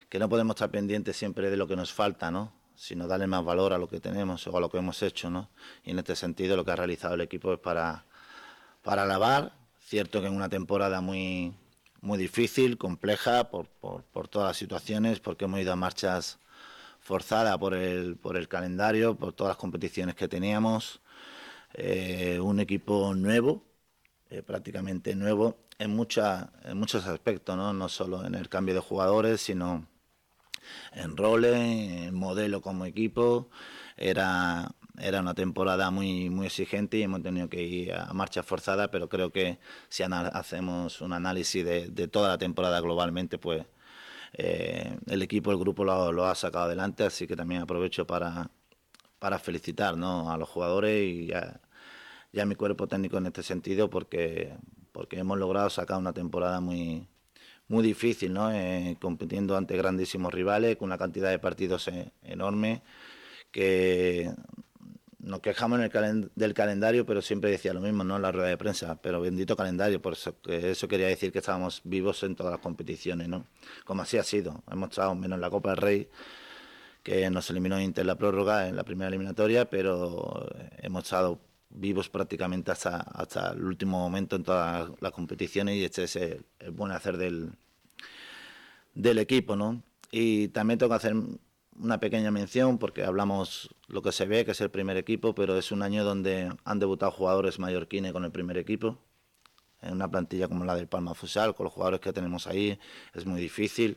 que no podemos estar pendientes siempre de lo que nos falta, ¿no? Sino darle más valor a lo que tenemos o a lo que hemos hecho, ¿no? Y en este sentido lo que ha realizado el equipo es para alabar. Cierto que en una temporada muy difícil, compleja, por todas las situaciones, porque hemos ido a marchas forzadas por el calendario, por todas las competiciones que teníamos. Un equipo nuevo, prácticamente nuevo, en muchos aspectos, ¿no? No solo en el cambio de jugadores, sino en roles, en modelo como equipo. Era una temporada muy exigente y hemos tenido que ir a marcha forzada, pero creo que si hacemos un análisis de toda la temporada globalmente, pues el equipo, el grupo lo ha sacado adelante, así que también aprovecho para felicitar, ¿no?, a los jugadores y a mi cuerpo técnico en este sentido, porque hemos logrado sacar una temporada muy difícil, ¿no? Compitiendo ante grandísimos rivales, con una cantidad de partidos enorme, que nos quejamos del calendario, pero siempre decía lo mismo, ¿no?, en la rueda de prensa, pero bendito calendario, por eso, eso quería decir que estábamos vivos en todas las competiciones, ¿no? Como así ha sido. Hemos estado menos en la Copa del Rey, que nos eliminó Inter en la prórroga en la primera eliminatoria, pero hemos estado vivos prácticamente hasta el último momento en todas las competiciones, y este es el buen hacer del equipo, ¿no? Y también tengo que hacer una pequeña mención, porque hablamos lo que se ve, que es el primer equipo, pero es un año donde han debutado jugadores mallorquines con el primer equipo. En una plantilla como la del Palma Futsal, con los jugadores que tenemos ahí, es muy difícil.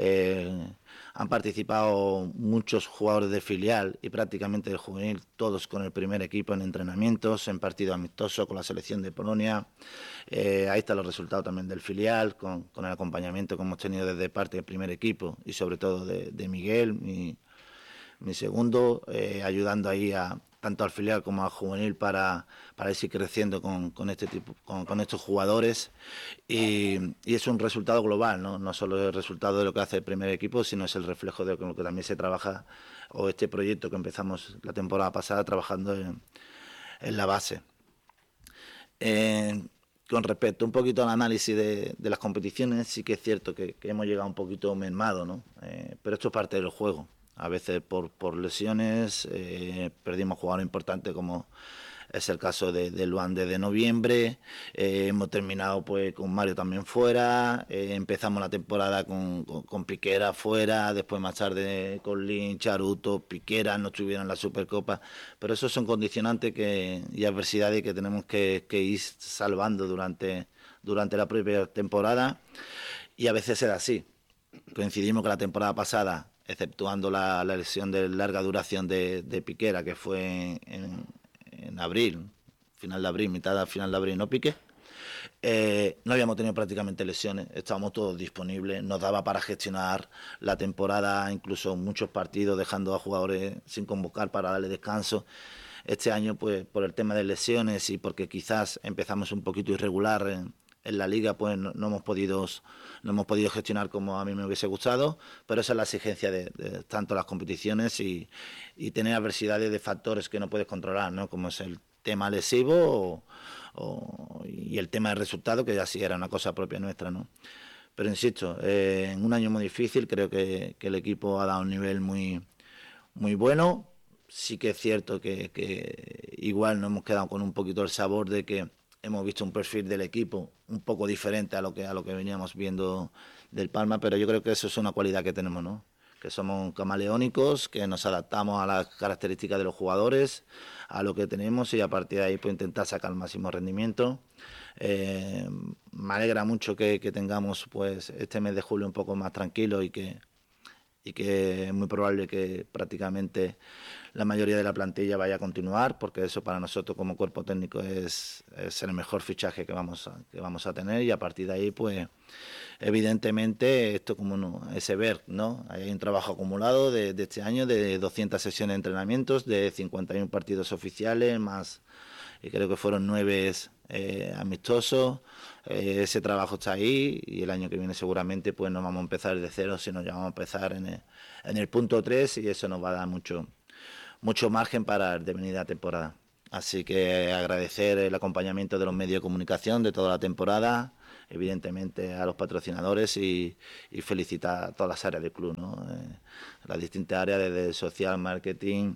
Han participado muchos jugadores de filial y prácticamente del juvenil, todos con el primer equipo en entrenamientos, en partido amistoso con la selección de Polonia. Ahí están los resultados también del filial, con el acompañamiento que hemos tenido desde parte del primer equipo y sobre todo de Miguel, mi segundo, ayudando ahí tanto al filial como al juvenil para ir creciendo con este tipo, con estos jugadores, y es un resultado global, no solo el resultado de lo que hace el primer equipo, sino es el reflejo de lo que también se trabaja, o este proyecto que empezamos la temporada pasada trabajando en la base. Con respecto un poquito al análisis de las competiciones, sí que es cierto que hemos llegado un poquito mermado, ¿no? Pero esto es parte del juego. A veces por lesiones perdimos jugadores importantes, como es el caso de Luan desde noviembre. Hemos terminado pues con Mario también fuera. Empezamos la temporada con Piquera fuera, después más tarde con Lin, Charuto, Piquera no estuvieron en la Supercopa. Pero esos son condicionantes y adversidades que tenemos que ir salvando durante la propia temporada, y a veces es así. Coincidimos que la temporada pasada, exceptuando la lesión de larga duración de Piquera, que fue en abril, final de abril, mitad al final de abril, no Piqué, no habíamos tenido prácticamente lesiones, estábamos todos disponibles, nos daba para gestionar la temporada, incluso muchos partidos dejando a jugadores sin convocar para darle descanso. Este año, pues por el tema de lesiones y porque quizás empezamos un poquito irregular en la liga, pues no hemos podido gestionar como a mí me hubiese gustado, pero esa es la exigencia de tanto las competiciones y tener adversidades de factores que no puedes controlar, ¿no?, como es el tema lesivo y el tema del resultado, que ya sí era una cosa propia nuestra, ¿no? Pero insisto, en un año muy difícil, creo que el equipo ha dado un nivel muy bueno. Sí que es cierto que igual nos hemos quedado con un poquito el sabor de que hemos visto un perfil del equipo un poco diferente a lo que veníamos viendo del Palma, pero yo creo que eso es una cualidad que tenemos, ¿no? Que somos camaleónicos, que nos adaptamos a las características de los jugadores, a lo que tenemos, y a partir de ahí pues intentar sacar el máximo rendimiento. Me alegra mucho que tengamos pues este mes de julio un poco más tranquilo, y que es muy probable que prácticamente la mayoría de la plantilla vaya a continuar, porque eso para nosotros como cuerpo técnico es el mejor fichaje que vamos a tener, y a partir de ahí pues evidentemente esto como ese ver, ¿no? Hay un trabajo acumulado de este año de 200 sesiones de entrenamientos, de 51 partidos oficiales, más y creo que fueron 9 amistosos. Ese trabajo está ahí, y el año que viene seguramente pues no vamos a empezar de cero, sino ya vamos a empezar en el punto 3, y eso nos va a dar mucho margen para el devenir de la temporada. Así que agradecer el acompañamiento de los medios de comunicación de toda la temporada, evidentemente a los patrocinadores y felicitar a todas las áreas del club, ¿no? Las distintas áreas, desde social, marketing,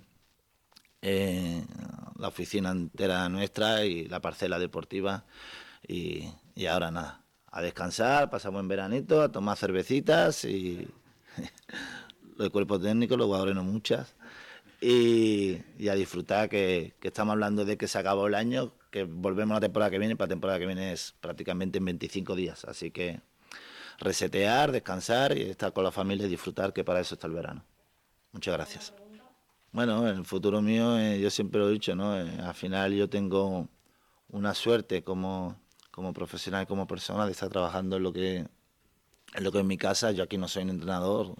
la oficina entera nuestra y la parcela deportiva, y ahora nada, a descansar, pasamos en veranito, a tomar cervecitas y el cuerpo técnico, los jugadores no muchas, y a disfrutar, que estamos hablando de que se acabó el año, que volvemos la temporada que viene, para la temporada que viene es prácticamente en 25 días, así que resetear, descansar y estar con la familia y disfrutar, que para eso está el verano. Muchas gracias. Bueno, en el futuro mío, yo siempre lo he dicho, ¿no? Al final yo tengo una suerte como profesional, como persona, de estar trabajando en lo que es mi casa. Yo aquí no soy un entrenador,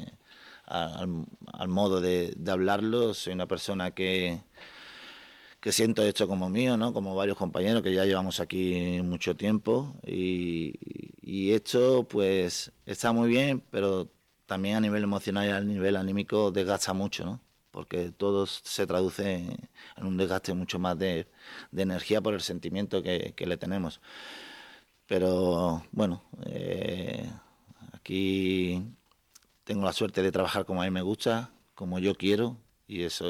al modo de hablarlo, soy una persona que siento esto como mío, ¿no? Como varios compañeros que ya llevamos aquí mucho tiempo, y esto pues está muy bien, pero también a nivel emocional y a nivel anímico desgasta mucho, ¿no? Porque todo se traduce en un desgaste mucho más de energía por el sentimiento que le tenemos. Pero bueno, aquí tengo la suerte de trabajar como a mí me gusta, como yo quiero, y eso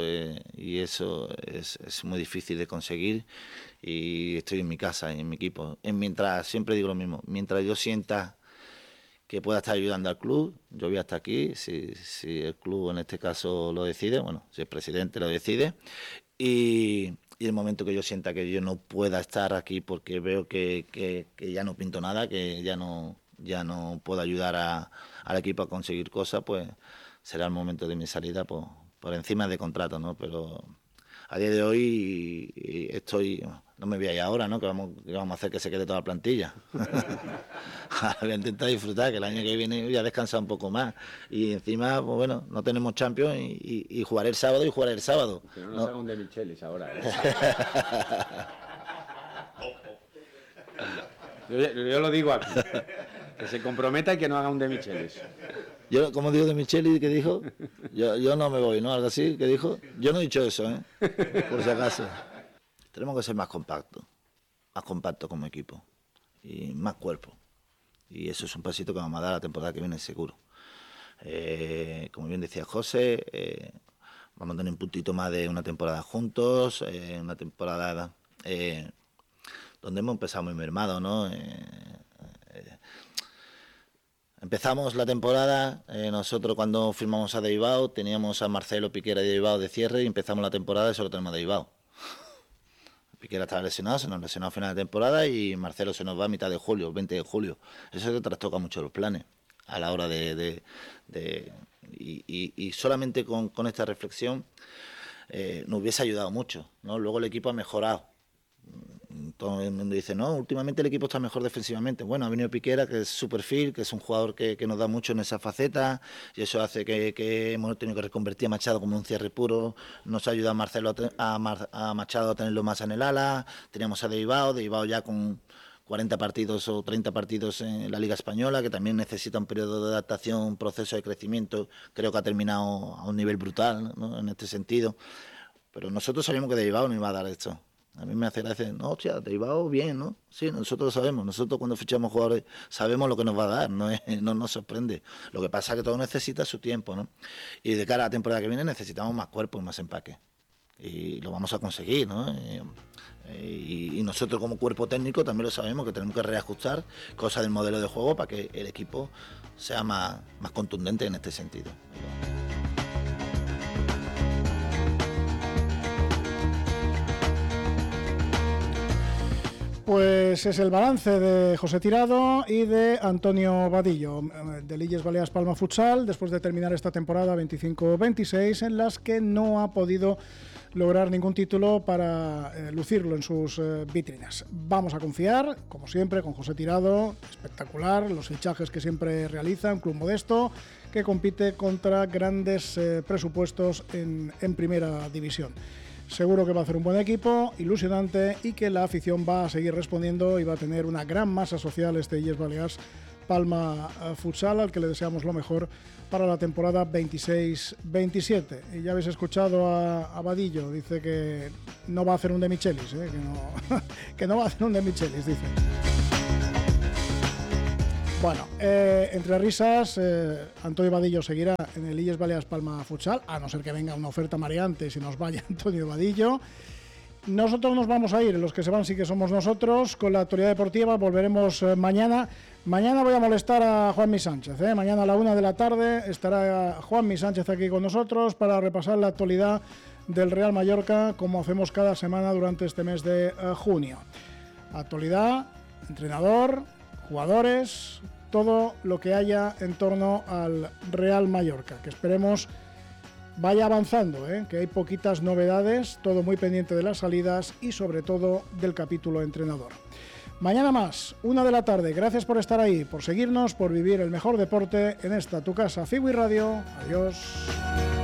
es muy difícil de conseguir, y estoy en mi casa y en mi equipo. Mientras, siempre digo lo mismo, mientras yo sienta que pueda estar ayudando al club, yo voy hasta aquí, si el club en este caso lo decide, bueno, si el presidente lo decide, y el momento que yo sienta que yo no pueda estar aquí porque veo que ya no pinto nada, que ya no puedo ayudar al equipo a conseguir cosas, pues será el momento de mi salida por encima de contrato, ¿no? Pero a día de hoy no me voy a ir ahora, ¿no? Que vamos a hacer que se quede toda la plantilla. Voy a intentar disfrutar, que el año que viene voy a descansar un poco más. Y encima, pues bueno, no tenemos Champions y jugaré el sábado. Que no nos haga un de Michelis ahora, ¿eh? yo lo digo aquí. Que se comprometa y que no haga un de Michelis. Yo, como digo de Micheli, que dijo, yo no me voy, ¿no? Algo así, que dijo. Yo no he dicho eso, ¿eh? Por si acaso. Tenemos que ser más compactos como equipo y más cuerpo. Y eso es un pasito que vamos a dar la temporada que viene seguro. Como bien decía José, vamos a tener un puntito más de una temporada juntos, una temporada donde hemos empezado muy mermados, ¿no? Empezamos la temporada, nosotros cuando firmamos a Deibao teníamos a Marcelo Piquera y Deibao de cierre, y empezamos la temporada y solo tenemos a Deibao. Piquera estaba lesionado, se nos lesionó a final de temporada, y Marcelo se nos va a mitad de julio, 20 de julio. Eso te trastoca mucho los planes a la hora y solamente con esta reflexión nos hubiese ayudado mucho, ¿no? Luego el equipo ha mejorado. Todo el mundo dice, no, últimamente el equipo está mejor defensivamente. Bueno, ha venido Piquera, que es su perfil, que es un jugador que nos da mucho en esa faceta, y eso hace que hemos tenido que reconvertir a Machado como un cierre puro. Nos ha ayudado Marcelo a Machado a tenerlo más en el ala. Teníamos a Deibao ya con 40 partidos o 30 partidos en la Liga Española, que también necesita un periodo de adaptación, un proceso de crecimiento. Creo que ha terminado a un nivel brutal, ¿no? En este sentido. Pero nosotros sabíamos que Deibao no iba a dar esto. A mí me hace gracia, no, hostia, Deibao bien, ¿no? Sí, nosotros lo sabemos. Nosotros cuando fichamos jugadores sabemos lo que nos va a dar, no nos sorprende. Lo que pasa es que todo necesita su tiempo, ¿no? Y de cara a la temporada que viene necesitamos más cuerpo y más empaque. Y lo vamos a conseguir, ¿no? Y nosotros como cuerpo técnico también lo sabemos, que tenemos que reajustar cosas del modelo de juego para que el equipo sea más contundente en este sentido. Pues es el balance de José Tirado y de Antonio Vadillo, de Illes Balears Palma Futsal, después de terminar esta temporada 25-26, en las que no ha podido lograr ningún título para lucirlo en sus vitrinas. Vamos a confiar, como siempre, con José Tirado, espectacular, los fichajes que siempre realiza, un club modesto que compite contra grandes presupuestos en primera división. Seguro que va a hacer un buen equipo, ilusionante, y que la afición va a seguir respondiendo y va a tener una gran masa social este Illes Balears Palma Futsal, al que le deseamos lo mejor para la temporada 26-27. Y ya habéis escuchado a Vadillo, dice que no va a hacer un de Michelis, que no va a hacer un de Michelis, dice. Bueno, entre risas, Antonio Vadillo seguirá en el Illes Baleares Palma Futsal, a no ser que venga una oferta mareante y se nos vaya Antonio Vadillo. Nosotros nos vamos a ir, los que se van sí que somos nosotros, con la actualidad deportiva. Volveremos mañana. Mañana voy a molestar a Juanmi Sánchez, Mañana a la 1 de la tarde estará Juanmi Sánchez aquí con nosotros para repasar la actualidad del Real Mallorca, como hacemos cada semana durante este mes de junio. Actualidad, entrenador, jugadores, todo lo que haya en torno al Real Mallorca, que esperemos vaya avanzando, que hay poquitas novedades, todo muy pendiente de las salidas y sobre todo del capítulo entrenador. Mañana más, 1 de la tarde. Gracias por estar ahí, por seguirnos, por vivir el mejor deporte en esta tu casa, Fiwi Radio. Adiós.